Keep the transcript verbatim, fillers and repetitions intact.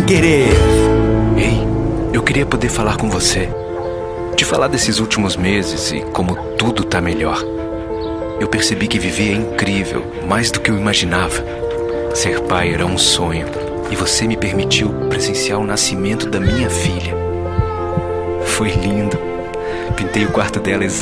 querer. Ei, eu queria poder falar com você. Te falar desses últimos meses e como tudo tá melhor. Eu percebi que viver é incrível, mais do que eu imaginava. Ser pai era um sonho e você me permitiu presenciar o nascimento da minha filha. Foi lindo. Pintei o quarto dela exatamente